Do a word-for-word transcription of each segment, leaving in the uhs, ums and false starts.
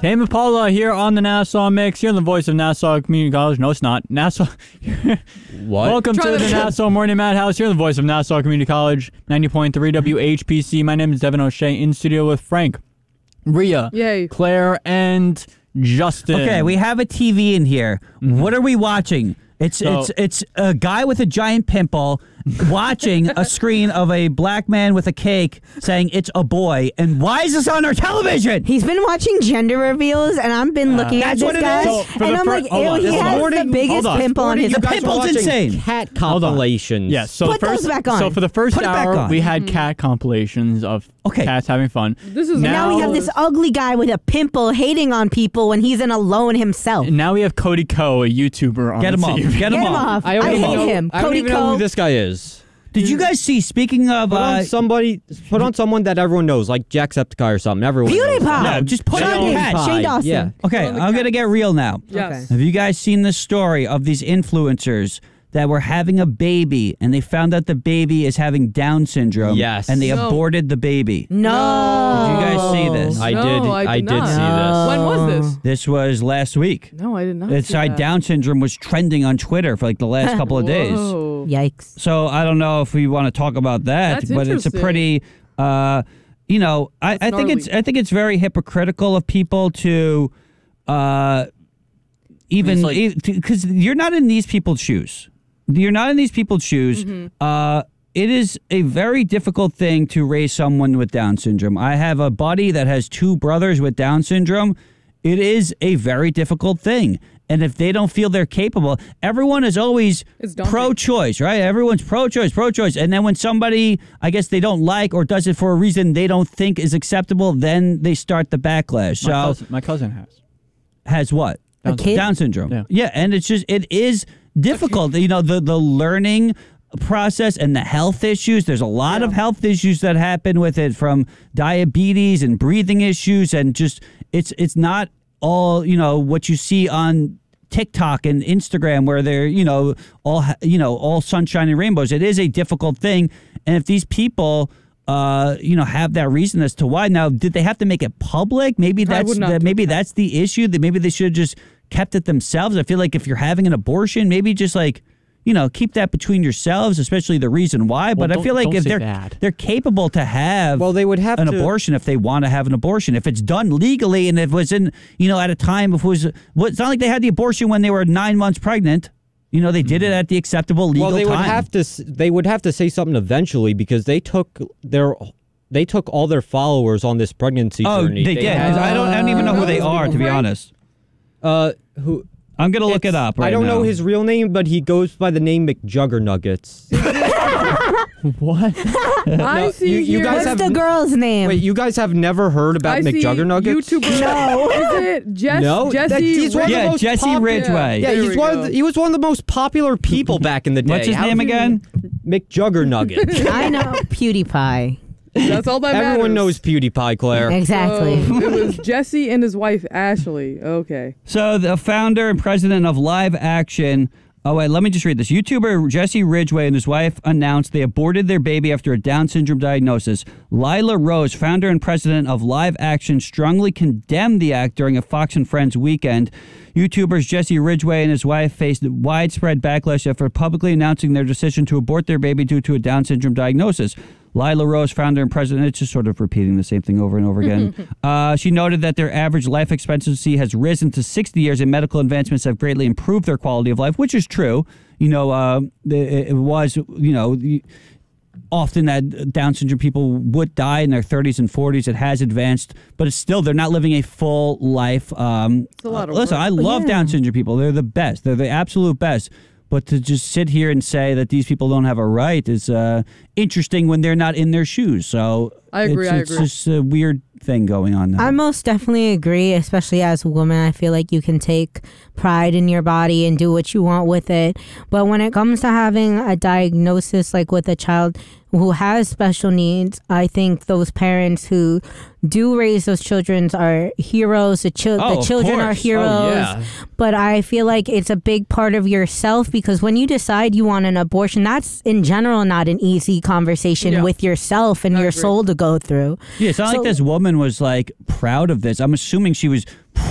Tame Paula here on the Nassau Mix. You're the voice of Nassau Community College. No, it's not. Nassau. What? Welcome Try to the again. Nassau Morning Madhouse. You're the voice of Nassau Community College. ninety point three W H P C. My name is Devin O'Shea, in studio with Frank, Rhea, Yay. Claire, and Justin. Okay, we have a T V in here. Mm-hmm. What are we watching? It's So- it's it's a guy with a giant pimple watching a screen of a black man with a cake saying it's a boy. And why is this on our television? He's been watching gender reveals, and I've been looking at That's this what it guy, is? So, for and the I'm fir- like, hold ew, on. he This has morning- the biggest hold on. pimple on his The You guys were pimple's watching insane. Cat Hold on. compilations. Yes. So Put the first, those back on. So for the first Put it back hour, on. we had cat compilations of Okay. cats having fun. This is And now we Now- have this ugly guy with a pimple hating on people when he's in alone himself. And now we have Cody Ko, a YouTuber on Get him the off. T V. Get him Get him off. off. I, don't I even hate know, him. I don't Cody even know Ko. who this guy is. Did you guys see, speaking of... Put on Uh, somebody, put on someone that everyone knows, like Jacksepticeye or something. Everyone knows. PewDiePie. no, just put Shane, on cat. Shane Dawson. Yeah. Okay, on the I'm going to cat. get real now. Yes. Have you guys seen the story of these influencers that were having a baby and they found out the baby is having Down syndrome? Yes. And they No. aborted the baby. No. Did you guys see this? I No, did. I I did did not. see this. When was this? This was last week. No, I did not. It's see like that. Down syndrome was trending on Twitter for like the last couple of days. Whoa. Yikes. So I don't know if we want to talk about that, That's but it's a interesting. pretty, uh, you know, I, I That's think it's gnarly. I think it's very hypocritical of people to, uh, even I mean, because you're not in these people's shoes. You're not in these people's shoes. Mm-hmm. Uh, it is a very difficult thing to raise someone with Down syndrome. I have a buddy that has two brothers with Down syndrome. It is a very difficult thing. And if they don't feel they're capable, everyone is always It's daunting. pro-choice, right? Everyone's pro-choice, pro-choice. And then when somebody, I guess they don't like or does it for a reason they don't think is acceptable, then they start the backlash. My, So cousin, my cousin has. has what? A kid? Down syndrome. Yeah. Yeah, and it's just it is difficult. You know, the the learning process and the health issues. There's a lot Yeah. of health issues that happen with it, from diabetes and breathing issues, and just it's it's not all, you know, what you see on TikTok and Instagram where they're, you know, all ha- you know, all sunshine and rainbows. It is a difficult thing, and if these people uh, you know, have that reason as to why. Now, did they have to make it public? Maybe that's would not the, do maybe that. that's the issue. That maybe they should have just kept it themselves. I feel like if you're having an abortion, maybe just like, you know, keep that between yourselves, especially the reason why. But I don't- feel like don't if say they're that. they're capable to have Well, they would have an to. abortion if they want to have an abortion. If it's done legally and it was in, you know, at a time if it was, well, it's not like they had the abortion when they were nine months pregnant. You know, they did it at the acceptable legal Well, they would time. have to. s- They would have to say something eventually because they took their. They took all their followers on this pregnancy oh, journey. they did. had- I don't. I don't even know who Uh, they those are, to people, be right? honest. Uh, who? I'm gonna look it it's- up right I don't now. know his real name, but he goes by the name McJuggernuggets. What? I No, see you- you here. guys What's have- the girl's name? Wait, you guys have never heard about I see McJuggernuggets? YouTuber. No. Is it Jess, No, Jesse? that- he's one of the Yeah, most Jesse pop- Ridgway. Yeah, There he's we one. go. Of the, he was one of the most popular people back in the day. What's his How- name again? McJuggernuggets. I know PewDiePie. That's all that matters. Everyone knows PewDiePie, Claire. Exactly. Oh, it was Jesse and his wife Ashley. Okay. So the founder and president of Live Action. Oh wait, let me just read this. YouTuber Jesse Ridgway and his wife announced they aborted their baby after a Down syndrome diagnosis. Lila Rose, founder and president of Live Action, strongly condemned the act during a Fox and Friends weekend. YouTubers Jesse Ridgway and his wife faced widespread backlash after publicly announcing their decision to abort their baby due to a Down syndrome diagnosis. Lila Rose, founder and president, it's just sort of repeating the same thing over and over again. uh, she noted that their average life expectancy has risen to sixty years and medical advancements have greatly improved their quality of life, which is true. You know, uh, it, it was, you know, often that Down syndrome people would die in their thirties and forties. It has advanced, but it's still, they're not living a full life. Um, It's a lot of listen, work. I love Yeah. Down syndrome people. They're the best. They're the absolute best. But to just sit here and say that these people don't have a right is uh, interesting when they're not in their shoes. So I agree, It's, I it's agree. just a weird thing going on now. I most definitely agree, especially as a woman. I feel like you can take pride in your body and do what you want with it. But when it comes to having a diagnosis like with a child who has special needs, I think those parents who do raise those children are heroes. The, chil- Oh, the of children are course. Oh, heroes. yeah. But I feel like it's a big part of yourself because when you decide you want an abortion, that's in general not an easy conversation Yeah. with yourself and I your agree. soul to go through. yeah, it's not So- like this woman was like proud of this. I'm assuming she was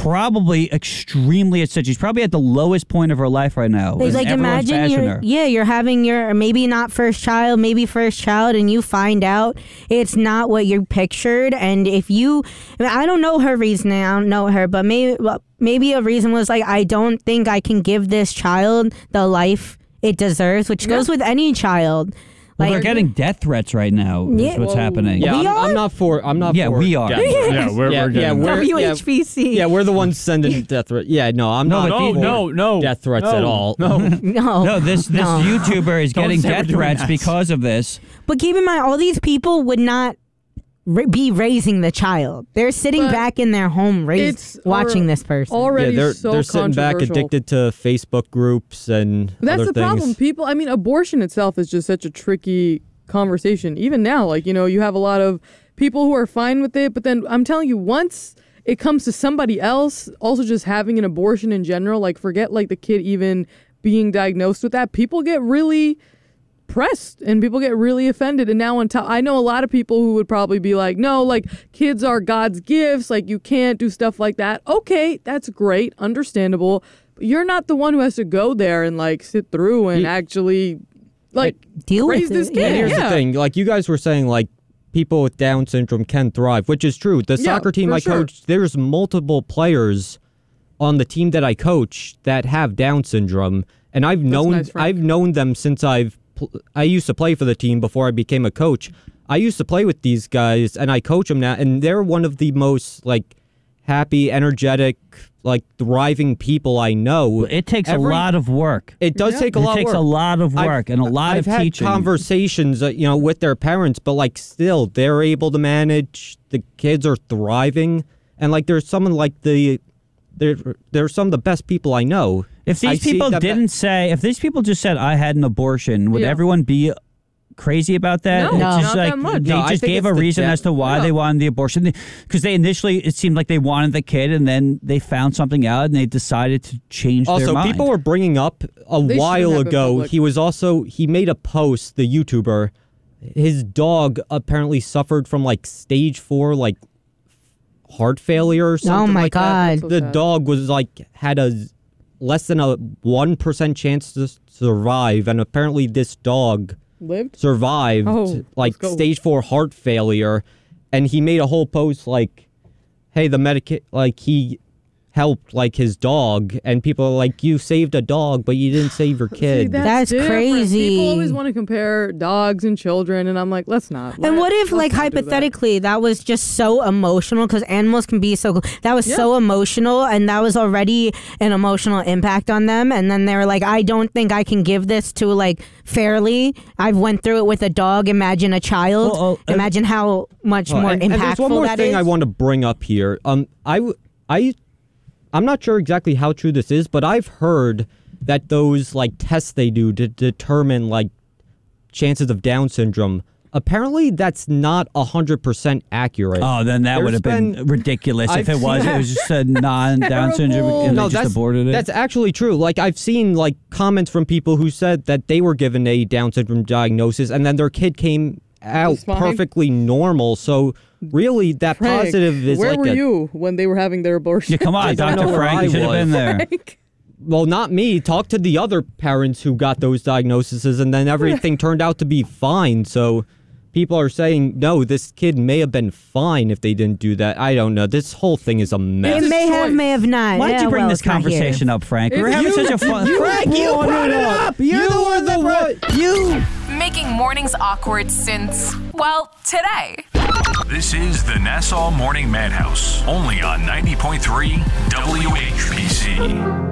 probably extremely upset. She's probably at the lowest point of her life right now. Like, and like everyone's imagine bashing you're her. yeah you're having your maybe not first child, maybe first child, and you find out it's not what you pictured. And if you, I, mean, I don't know her reasoning, I don't know her, but maybe well, maybe a reason was like, I don't think I can give this child the life it deserves, which Yeah. goes with any child. Well, Like, they're getting death threats right now. Is Yeah. what's Whoa. happening. Yeah, We I'm, are? I'm not for. I'm not. Yeah, for we are. death Yeah, threats. we're, yeah, we're yeah, getting we're, W H P C. yeah, we're the ones sending death threats. Yeah, no, I'm No, not. but no, people- no, no. death threats no, at all. No. no, No, this this no. YouTuber is Don't getting say we're death doing threats that. because of this. But keep in mind, all these people would not ra- be raising the child. They're sitting But back in their home, raised, it's watching al- this person. Already Yeah, they're so they're sitting back controversial. addicted to Facebook groups and That's other the things. problem. People, I mean, abortion itself is just such a tricky conversation. Even now, like, you know, you have a lot of people who are fine with it, but then I'm telling you, once it comes to somebody else, also just having an abortion in general, like, forget like the kid even being diagnosed with that, people get really pressed and people get really offended. And now on top, I know a lot of people who would probably be like, no, like, kids are God's gifts, like, you can't do stuff like that. Okay, that's great, understandable, but you're not the one who has to go there and like sit through and Ye- actually like Deal with raise this it. kid. And here's yeah. the thing, like you guys were saying, like people with Down syndrome can thrive, which is true. The Yeah, soccer team for I sure. coach, there's multiple players on the team that I coach that have Down syndrome, and I've known nice, Frank. I've known them since I've pl- I used to play for the team before I became a coach. I used to play with these guys, and I coach them now, and they're one of the most like happy, energetic, like thriving people I know. It takes Every- a lot of work. It does Yeah. take a It lot takes of work. a lot of I've- work and a lot I've of had teaching. conversations, uh, you know, with their parents, but like still, they're able to manage. The kids are thriving, and like there's someone like the, there, there's some of the best people I know. If these I see people that- didn't say, if these people just said, I had an abortion, would Yeah. everyone be crazy about that? No, It's No. just not like that much. they No, I just think gave it's a the reason death- as to why No. they wanted the abortion. Because they initially, it seemed like they wanted the kid, and then they found something out, and they decided to change their Also, mind. people were bringing up a They while shouldn't have it ago. public. He was also he made a post. The YouTuber, his dog apparently suffered from like stage four, like heart failure or something. my like that. God. So The sad. dog was like had a less than a one percent chance to survive, and apparently this dog lived. survived Oh, like let's go. stage four heart failure, and he made a whole post like, "Hey, the medic like he helped like his dog," and people are like, "You saved a dog, but you didn't save your See, kid." That's different. crazy. People always want to compare dogs and children, and I'm like, let's not. And Let- what if, let's like, not do that. hypothetically, that. was just so emotional? Because animals can be so. That was Yeah. so emotional, and that was already an emotional impact on them. And then they were like, "I don't think I can give this to like fairly. I've went through it with a dog. Imagine a child. Well, oh, uh, Imagine how much Oh, more and, impactful and there's one more that thing is." I want to bring up here. Um, I, w- I, I'm not sure exactly how true this is, but I've heard that those like tests they do to determine like chances of Down syndrome. Apparently, that's not a hundred percent accurate. Oh, then that There's would have been, been- ridiculous if I've it was. seen- It was just a non-Down syndrome, and no, they just that's aborted it. that's actually true. Like I've seen like comments from people who said that they were given a Down syndrome diagnosis, and then their kid came out Just fine. perfectly normal. So really, that Frank, positive is where like were a you when they were having their abortion? yeah, come I on, don't know Doctor where Frank, I you should have was. been there. Frank. Well, not me. Talk to the other parents who got those diagnoses, and then everything turned out to be fine. So people are saying, no, this kid may have been fine if they didn't do that. I don't know. This whole thing is a mess. It It's a may have, choice. may have not. Why did Yeah, you bring well, this it's not here. conversation up, Frank? We were It's having you- such a fun. you Frank, you brought brought it it up. up. You're You the were one the that brought one- you. Making mornings awkward since, well, today. This is the Nassau Morning Madhouse, only on ninety point three W H P C.